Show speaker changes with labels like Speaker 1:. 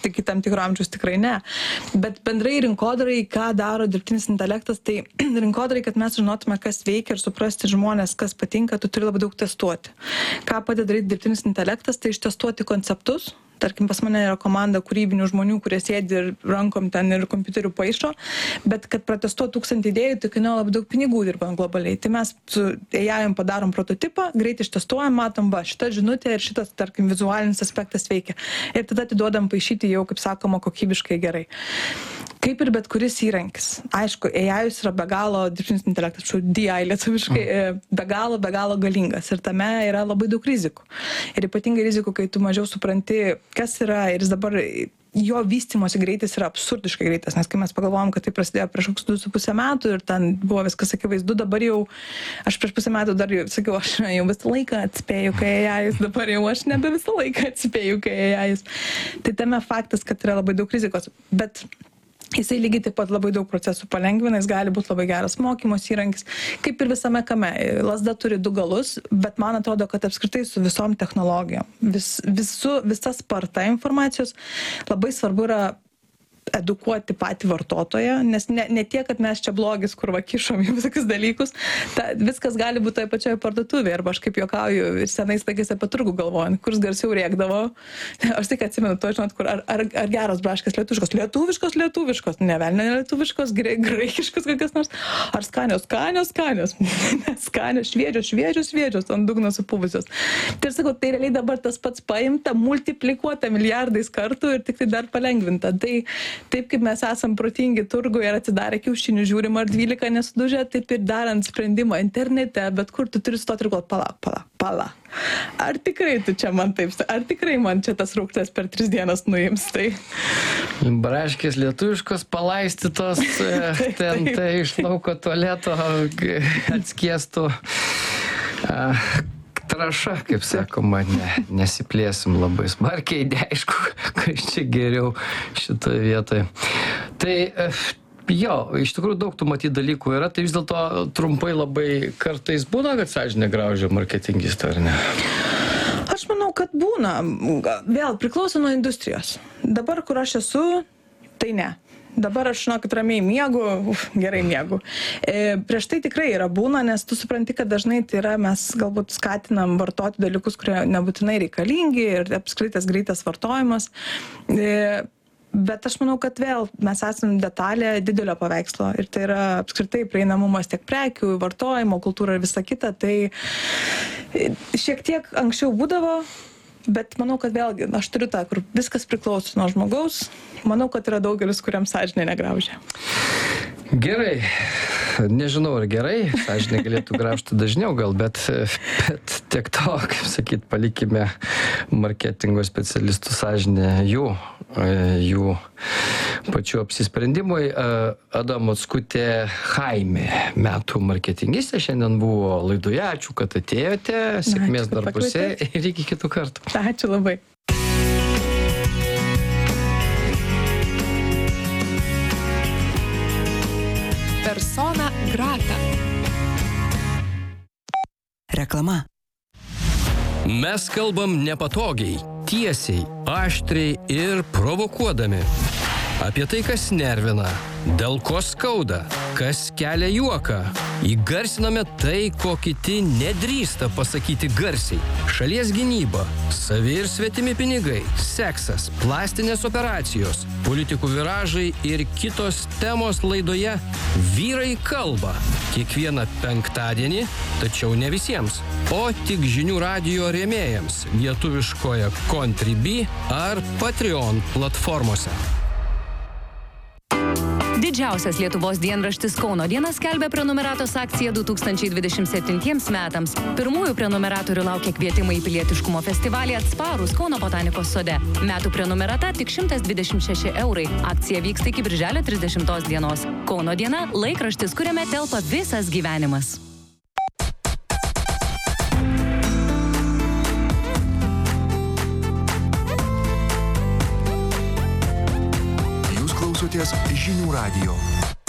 Speaker 1: tik iki tam tikro amžiaus tikrai ne. Bet bendrai rinkodarai, ką daro dirbtinis intelektas, tai rinkodarai, kad mes žinotume, kas veikia ir suprasti žmonės, kas patinka, tu turi labai daug testuoti. Ką padeda daryti dirbtinis intelektas, tai ištestuoti konceptus. Tarkim, pas mane yra komanda kūrybinių žmonių, kurie sėdi ir rankom ten ir kompiuteriu paišo, bet kad protestuotų 1000 idėjų, tai kainuoja labai daug pinigų dirbant globaliai. Tai mes su AI padarom prototipą, greit ištestuojam, matom, šita žinutė ir šitas, tarkim, vizualinis aspektas veikia. Ir tada atiduodam paišyti jau, kaip sakoma, kokybiškai gerai. Kaip ir bet kuris įrankis. Aišku, AI yra be galo, dirbtinis intelektas, DI lietuviškai, be galo galingas. Ir tame yra labai daug rizikų. Ir ypatingai rizikų, kai tu mažiau supranti, kas yra, ir jis dabar, jo vystymosi greitis yra absurdiškai greitas, nes kai mes pagalvojom, kad tai prasidėjo prieš 2,5 metų ir ten buvo viskas akivaizdu, dabar jau, aš prieš pusę metų dar sakiau, aš jau visą laiką atspėju, kai AI, dabar jau aš nebe visą laiką atspėju, kai AI. Tai tame faktas, kad yra labai daug rizikos, bet jisai lygiai taip pat labai daug procesų palengvina, jis gali būti labai geras mokymos įrankis, kaip ir visame kame. Lazda turi 2 galus, bet man atrodo, kad apskritai su visom technologijom, visa sparta informacijos labai svarbu yra edukuoti patį vartotoją, nes ne tiek, kad mes čia blogis, kur kišom į visokius dalykus, viskas gali būti toje pačioje parduotuvėje, arba aš kaip juokauju ir senais laikais apie turgų galvojant, kurs garsiau rėkdavo, aš tik atsimenu, to žinot, kur ar geros braškės lietuviškos, ne velnio lietuviškos, graikiškos kokios nors, ar skanios, skanios, šviežios, ant dugno supuvusios. Tai sakau, tai realiai dabar tas pats paimta, multiplikuota milijardais kartų ir tik tai dar palengvinta. Tai taip kaip mes esam protingi turguje ir atsidarę kiaušinių žiūrim, ar 12 nesudužė, taip ir darant sprendimą internete, bet kur tu turi stoti ir galvoti, pala. Ar tikrai tu čia man taip, ar tikrai man čia tas rūgštas per 3 dienas nuims, tai...
Speaker 2: Braškės lietuviškos palaistytos, ten tai iš lauko tualeto atskiestų. Traša, kaip sakoma, nesiplėsim labai smarkiai, neaišku, kas čia geriau šitoje vietoje. Tai jo, iš tikrųjų daug tų matyti dalykų yra, tai vis dėlto trumpai labai kartais būna, kad sąžinė graužia marketingistą, ar ne?
Speaker 1: Aš manau, kad būna. Vėl priklauso nuo industrijos. Dabar, kur aš esu, tai ne. Dabar aš, žinokit, ramiai miegu, gerai miegu. Prieš tai tikrai yra būna, nes tu supranti, kad dažnai tai yra, mes galbūt skatinam vartoti dalykus, kurie nebūtinai reikalingi ir apskritas greitas vartojimas. Bet aš manau, kad vėl mes esame detalė didelio paveikslo ir tai yra apskritai prieinamumas tiek prekių, vartojimo, kultūra ir visa kita. Tai šiek tiek anksčiau būdavo, bet manau, kad vėlgi, aš turiu tą, kur viskas priklauso nuo žmogaus. Manau, kad yra daugelis, kuriam sąžinė negraužia.
Speaker 2: Gerai. Nežinau, ar gerai. Sąžinė galėtų graužti dažniau gal, bet tiek to, kaip sakyt, palikime marketingo specialistų sąžinę jų pačių apsisprendimui. Ada Mockutė Chaimė, metų marketingistė, šiandien buvo laidoje. Ačiū, kad atėjote. Sėkmės darbuose ir iki kitų kartų.
Speaker 1: Ačiū labai.
Speaker 3: Persona grata.
Speaker 4: Reklama.
Speaker 5: Mes kalbam nepatogiai, tiesiai, aštriai ir provokuodami. Apie tai, kas nervina, dėl ko skauda, kas kelia juoką. Įgarsiname tai, ko kiti nedrįsta pasakyti garsiai. Šalies gynyba, savi ir svetimi pinigai, seksas, plastinės operacijos, politikų viražai ir kitos temos laidoje Vyrai kalba. Kiekvieną penktadienį, tačiau ne visiems, o tik žinių radijo rėmėjams lietuviškoje Contribui ar Patreon platformose.
Speaker 6: Didžiausias Lietuvos dienraštis Kauno diena skelbia prenumeratos akciją 2027 metams. Pirmųjų prenumeratorių laukia kvietimai į pilietiškumo festivalį Atsparūs Kauno botanikos sode. Metų prenumerata tik 126 eurai. Akcija vyksta iki birželio 30 dienos. Kauno diena – laikraštis, kuriame telpa visas gyvenimas.
Speaker 7: Jūs klausotės Žinių radijo.